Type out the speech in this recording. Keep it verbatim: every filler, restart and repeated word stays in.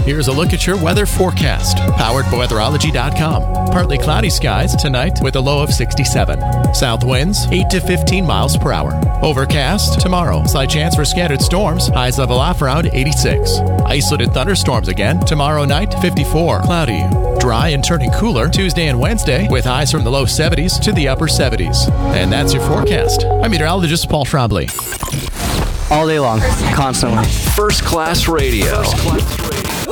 Here's a look at your weather forecast. Powered by weatherology dot com. Partly cloudy skies tonight with a low of sixty-seven. South winds eight to fifteen miles per hour. Overcast tomorrow. Slight chance for scattered storms. Highs level off around eighty-six. Isolated thunderstorms again. Tomorrow night, fifty-four. Cloudy. Dry and turning cooler Tuesday and Wednesday with highs from the low seventies to the upper seventies. And that's your forecast. I'm meteorologist Paul Trombley. All day long, constantly. First Class Radio. First Class.